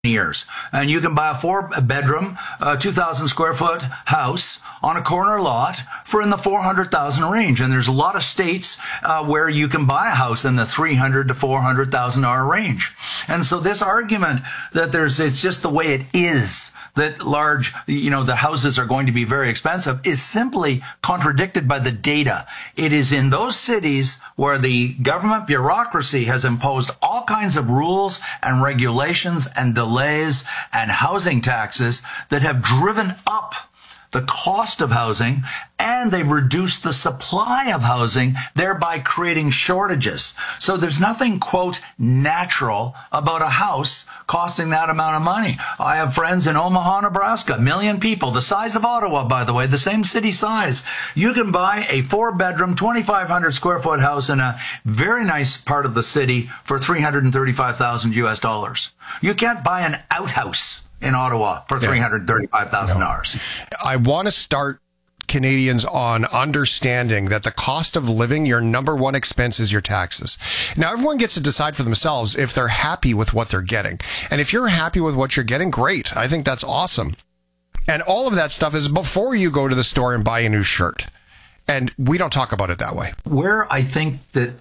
years. And you can buy a 4-bedroom, 2,000 square foot house on a corner lot for in the 400,000 range. And there's a lot of states where you can buy a house in the 300 to 400,000 range. And so this argument that it's just the way it is, that the houses are going to be very expensive, is simply contradicted by the data. It is in those cities where the government bureaucracy has imposed all kinds of rules and regulations and delays and housing taxes that have driven up the cost of housing, and they've reduced the supply of housing, thereby creating shortages. So there's nothing, quote, natural about a house costing that amount of money. I have friends in Omaha, Nebraska, 1 million people, the size of Ottawa, by the way, the same city size. You can buy a 4-bedroom, 2,500 square foot house in a very nice part of the city for $335,000 US. You can't buy an outhouse in Ottawa for $335,000. I want to start Canadians on understanding that the cost of living, your number one expense is your taxes. Now, everyone gets to decide for themselves if they're happy with what they're getting. And if you're happy with what you're getting, great. I think that's awesome. And all of that stuff is before you go to the store and buy a new shirt. And we don't talk about it that way. Where I think that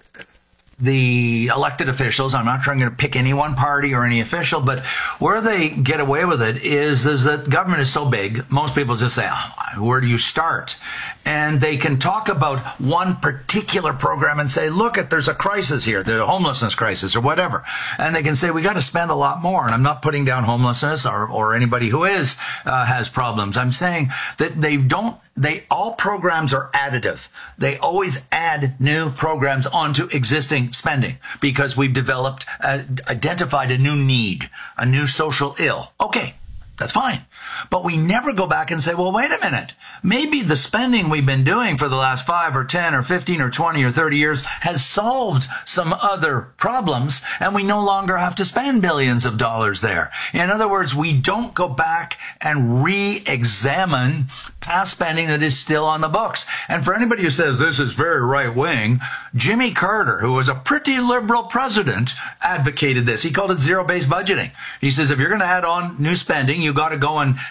the elected officials, I'm not trying to pick any one party or any official, but where they get away with it is that government is so big, most people just say, where do you start? And they can talk about one particular program and say, look, there's a crisis here, there's a homelessness crisis or whatever. And they can say, we got to spend a lot more. And I'm not putting down homelessness or anybody who has problems. I'm saying that all programs are additive. They always add new programs onto existing spending because we've identified a new need, a new social ill. Okay, that's fine. But we never go back and say, well, wait a minute. Maybe the spending we've been doing for the last 5 or 10 or 15 or 20 or 30 years has solved some other problems, and we no longer have to spend billions of dollars there. In other words, we don't go back and re-examine past spending that is still on the books. And for anybody who says this is very right-wing, Jimmy Carter, who was a pretty liberal president, advocated this. He called it zero-based budgeting. He says if you're going to add on new spending, you got to go and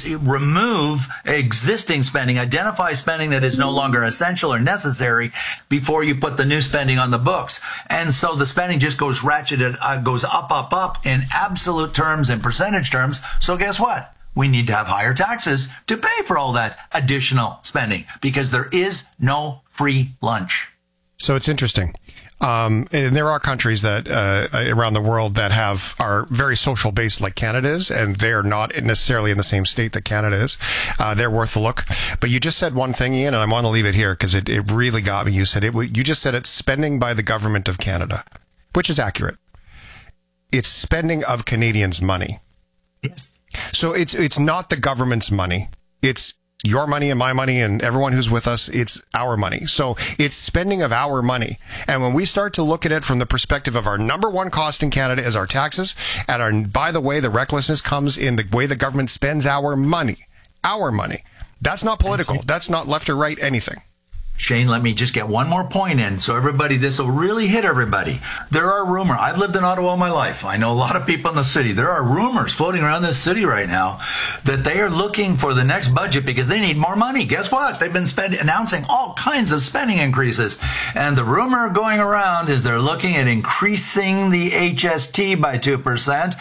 remove existing spending, identify spending that is no longer essential or necessary before you put the new spending on the books. And so the spending just goes goes up in absolute terms and percentage terms. So guess what? We need to have higher taxes to pay for all that additional spending because there is no free lunch. So it's interesting. And there are countries that around the world that are very social based like Canada is, and they are not necessarily in the same state that Canada is. They're worth a look. But you just said one thing, Ian, and I want to leave it here because it really got me. You just said it's spending by the government of Canada, which is accurate. It's spending of Canadians' money. Yes. So it's not the government's money. It's your money and my money and everyone who's with us. It's our money. So it's spending of our money. And when we start to look at it from the perspective of our number one cost in Canada is our taxes, and by the way, the recklessness comes in the way the government spends our money. Our money. That's not political. That's not left or right anything. Shane, let me just get one more point in so this will really hit everybody. There are rumors. I've lived in Ottawa all my life. I know a lot of people in the city. There are rumors floating around this city right now that they are looking for the next budget because they need more money. Guess what? They've been announcing all kinds of spending increases. And the rumor going around is they're looking at increasing the HST by 2%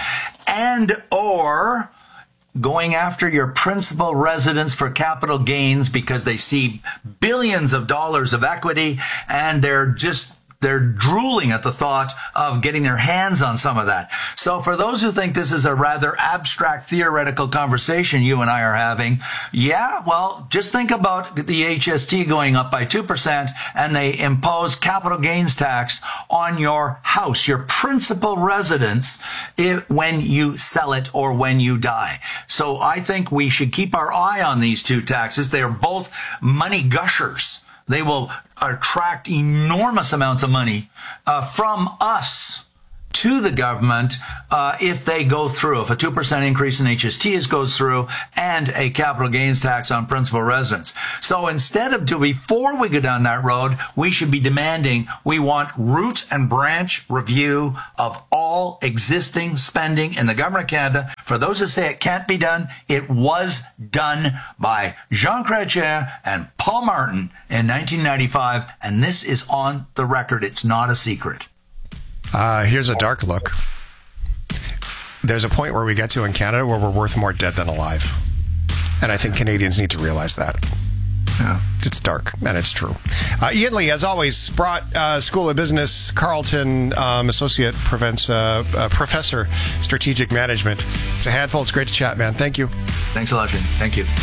or going after your principal residence for capital gains because they see billions of dollars of equity and they're drooling at the thought of getting their hands on some of that. So for those who think this is a rather abstract theoretical conversation you and I are having, just think about the HST going up by 2% and they impose capital gains tax on your house, your principal residence, when you sell it or when you die. So I think we should keep our eye on these two taxes. They are both money gushers. They will attract enormous amounts of money from us to the government if they go through, if a 2% increase in HSTs goes through and a capital gains tax on principal residence. So instead of before we go down that road, we should be demanding, we want root and branch review of all existing spending in the government of Canada. For those that say it can't be done, it was done by Jean Chrétien and Paul Martin in 1995, and this is on the record. It's not a secret. Here's a dark look. There's a point where we get to in Canada where we're worth more dead than alive. And I think Canadians need to realize that. Yeah. It's dark, and it's true. Ian Lee, as always, Sprott School of Business, Carleton, Associate Professor, Strategic Management. It's a handful. It's great to chat, man. Thank you. Thanks a lot, Shane. Thank you.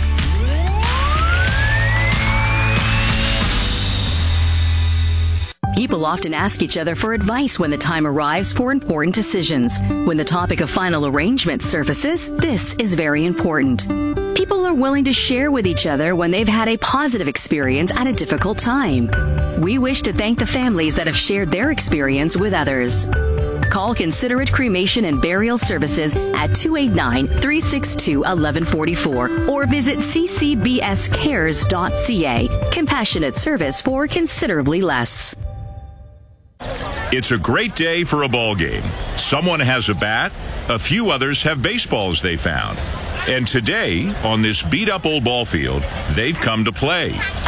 People often ask each other for advice when the time arrives for important decisions. When the topic of final arrangement surfaces, this is very important. People are willing to share with each other when they've had a positive experience at a difficult time. We wish to thank the families that have shared their experience with others. Call Considerate Cremation and Burial Services at 289-362-1144 or visit ccbscares.ca. Compassionate service for considerably less. It's a great day for a ball game. Someone has a bat, a few others have baseballs they found. And today, on this beat-up old ball field, they've come to play.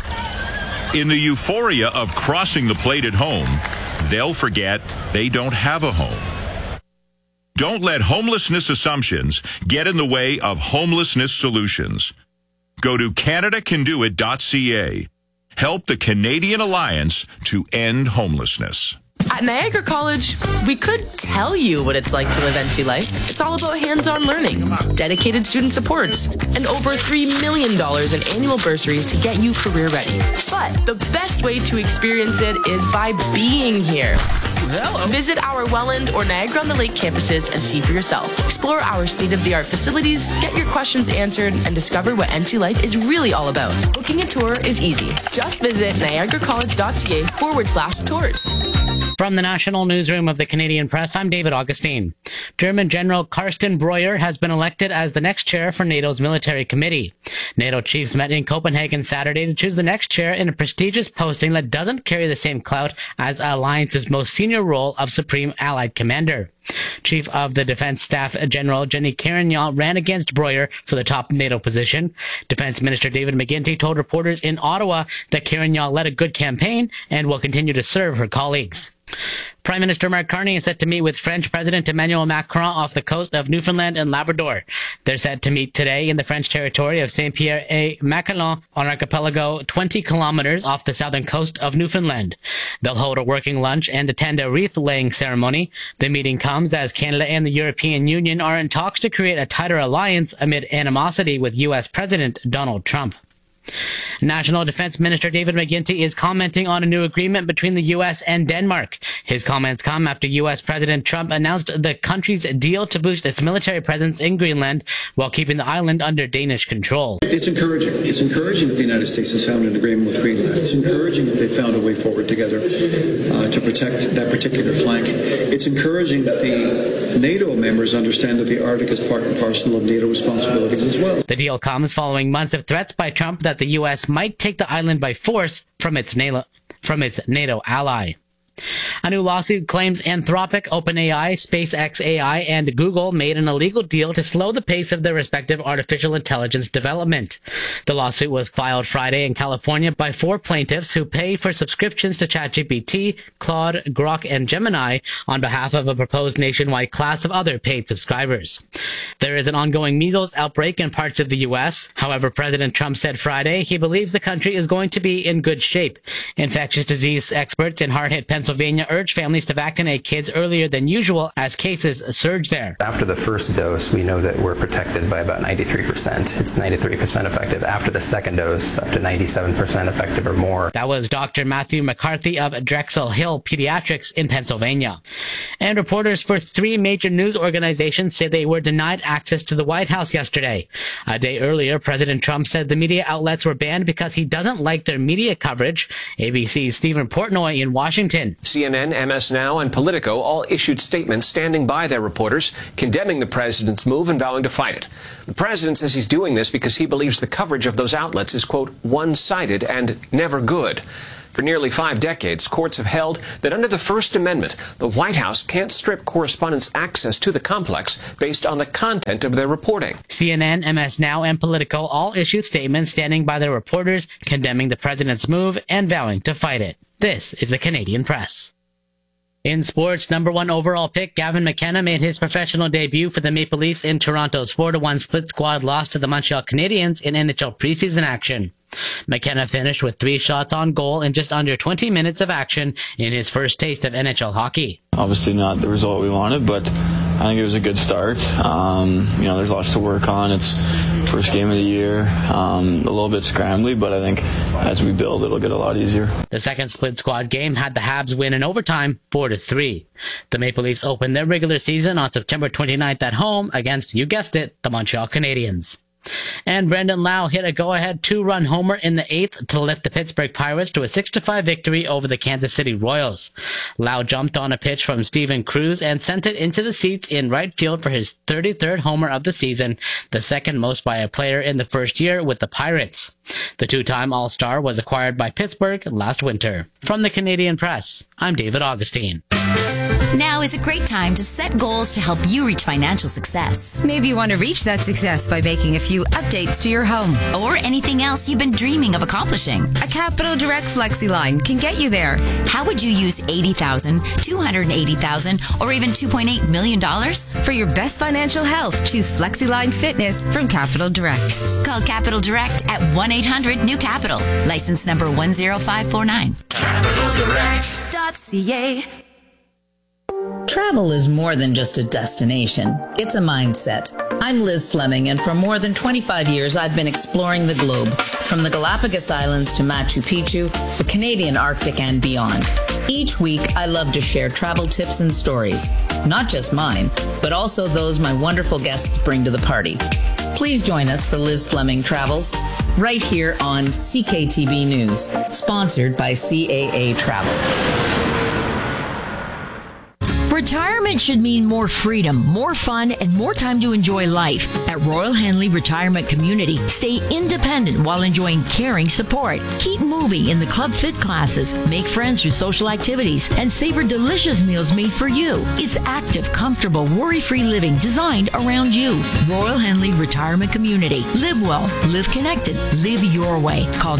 In the euphoria of crossing the plate at home, they'll forget they don't have a home. Don't let homelessness assumptions get in the way of homelessness solutions. Go to CanadaCanDoIt.ca. Help the Canadian Alliance to end homelessness. At Niagara College, we could tell you what it's like to live NC life. It's all about hands-on learning, dedicated student supports, and over $3 million in annual bursaries to get you career ready. But the best way to experience it is by being here. Hello. Visit our Welland or Niagara-on-the-Lake campuses and see for yourself. Explore our state-of-the-art facilities, get your questions answered, and discover what NC life is really all about. Booking a tour is easy. Just visit niagaracollege.ca/tours. From the National Newsroom of the Canadian Press, I'm David Augustine. German General Carsten Breuer has been elected as the next chair for NATO's military committee. NATO chiefs met in Copenhagen Saturday to choose the next chair in a prestigious posting that doesn't carry the same clout as the alliance's most senior role of Supreme Allied Commander. Chief of the Defense Staff General Jenny Carignan ran against Breuer for the top NATO position. Defense Minister David McGuinty told reporters in Ottawa that Carignan led a good campaign and will continue to serve her colleagues. Prime Minister Mark Carney is set to meet with French President Emmanuel Macron off the coast of Newfoundland and Labrador. They're set to meet today in the French territory of Saint-Pierre-et-Miquelon on archipelago 20 kilometers off the southern coast of Newfoundland. They'll hold a working lunch and attend a wreath-laying ceremony. The meeting comes as Canada and the European Union are in talks to create a tighter alliance amid animosity with U.S. President Donald Trump. National Defense Minister David McGuinty is commenting on a new agreement between the U.S. and Denmark. His comments come after U.S. President Trump announced the country's deal to boost its military presence in Greenland while keeping the island under Danish control. It's encouraging. It's encouraging that the United States has found an agreement with Greenland. It's encouraging that they found a way forward together to protect that particular flank. It's encouraging that the NATO members understand that the Arctic is part and parcel of NATO responsibilities as well. The deal comes following months of threats by Trump that the U.S. might take the island by force from its NATO ally. A new lawsuit claims Anthropic, OpenAI, SpaceX AI, and Google made an illegal deal to slow the pace of their respective artificial intelligence development. The lawsuit was filed Friday in California by 4 plaintiffs who pay for subscriptions to ChatGPT, Claude, Grok, and Gemini on behalf of a proposed nationwide class of other paid subscribers. There is an ongoing measles outbreak in parts of the U.S. However, President Trump said Friday he believes the country is going to be in good shape. Infectious disease experts in hard-hit Pennsylvania urged families to vaccinate kids earlier than usual as cases surge there. After the first dose, we know that we're protected by about 93%. It's 93% effective. After the second dose, up to 97% effective or more. That was Dr. Matthew McCarthy of Drexel Hill Pediatrics in Pennsylvania. And reporters for 3 major news organizations say they were denied access to the White House yesterday. A day earlier, President Trump said the media outlets were banned because he doesn't like their media coverage. ABC's Stephen Portnoy in Washington. action. CNN, MS Now, and Politico all issued statements standing by their reporters, condemning the president's move and vowing to fight it. The president says he's doing this because he believes the coverage of those outlets is, quote, one-sided and never good. For nearly 5 decades, courts have held that under the First Amendment, the White House can't strip correspondents' access to the complex based on the content of their reporting. CNN, MS Now, and Politico all issued statements standing by their reporters, condemning the president's move and vowing to fight it. This is the Canadian Press. In sports, number 1 overall pick Gavin McKenna made his professional debut for the Maple Leafs in Toronto's 4-1 split squad loss to the Montreal Canadiens in NHL preseason action. McKenna finished with 3 shots on goal in just under 20 minutes of action in his first taste of NHL hockey. Obviously not the result we wanted, but I think it was a good start. There's lots to work on. It's first game of the year, a little bit scrambly, but I think as we build, it'll get a lot easier. The second split squad game had the Habs win in overtime 4-3. The Maple Leafs opened their regular season on September 29th at home against, you guessed it, the Montreal Canadiens. And Brendan Lau hit a go-ahead 2-run homer in the 8th to lift the Pittsburgh Pirates to a 6-5 victory over the Kansas City Royals. Lau jumped on a pitch from Steven Cruz and sent it into the seats in right field for his 33rd homer of the season, the second most by a player in the first year with the Pirates. The 2-time All-Star was acquired by Pittsburgh last winter. From the Canadian Press, I'm David Augustine. Now is a great time to set goals to help you reach financial success. Maybe you want to reach that success by making a few updates to your home. Or anything else you've been dreaming of accomplishing. A Capital Direct FlexiLine can get you there. How would you use $80,000, $280,000, or even $2.8 million? For your best financial health, choose FlexiLine Fitness from Capital Direct. Call Capital Direct at 1-800-NEW-CAPITAL. License number 10549. CapitalDirect.ca. Travel is more than just a destination. It's a mindset. I'm Liz Fleming, and for more than 25 years, I've been exploring the globe, from the Galapagos Islands to Machu Picchu, the Canadian Arctic, and beyond. Each week, I love to share travel tips and stories, not just mine, but also those my wonderful guests bring to the party. Please join us for Liz Fleming Travels, right here on CKTB News, sponsored by CAA Travel. Retirement should mean more freedom, more fun, and more time to enjoy life. At Royal Henley Retirement Community, stay independent while enjoying caring support. Keep moving in the Club Fit classes, make friends through social activities, and savor delicious meals made for you. It's active, comfortable, worry-free living designed around you. Royal Henley Retirement Community. Live well, live connected, live your way. Call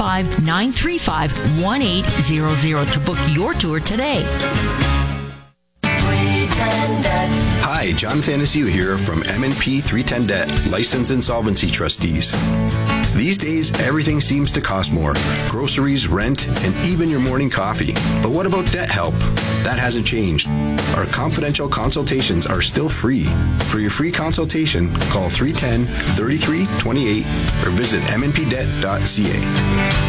905-935-1800 to book your tour today. Hi, John Thanasiu here from M&P 310 Debt, Licensed Insolvency Trustees. These days, everything seems to cost more. Groceries, rent, and even your morning coffee. But what about debt help? That hasn't changed. Our confidential consultations are still free. For your free consultation, call 310-3328 or visit mnpdebt.ca.